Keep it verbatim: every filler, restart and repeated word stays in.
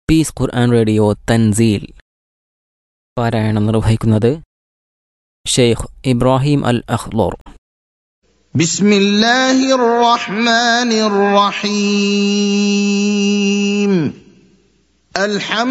Piece ഖുർആൻ radio Thanseel. പാരായണം നിർവഹിക്കുന്നത് ഷെയ്ഖ് ഇബ്രാഹിം അൽ അഖ്ലോർ. ബിസ്മില്ലാഹിർ റഹ്മാനിർ റഹീം. അൽഹംദുലില്ലാഹി